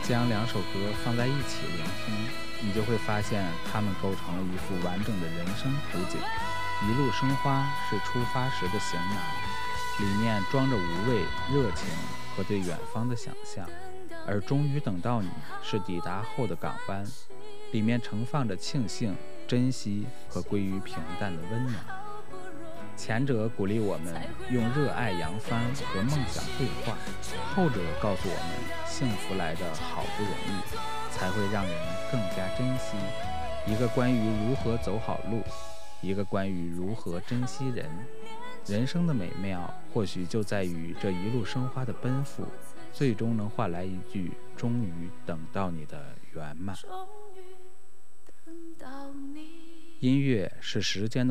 将两首歌放在一起聆听，你就会发现它们构成了一幅完整的人生图景。一路生花是出发时的行囊，里面装着无畏、热情和对远方的想象，而终于等到你是抵达后的港湾，里面盛放着庆幸、珍惜和归于平淡的温暖。前者鼓励我们用热爱扬帆和梦想对话，后者告诉我们幸福来得好不容易，才会让人更加珍惜。一个关于如何走好路，一个关于如何珍惜人。人生的美妙或许就在于这一路生花的奔赴，最终能换来一句终于等到你的圆满。音乐是时间的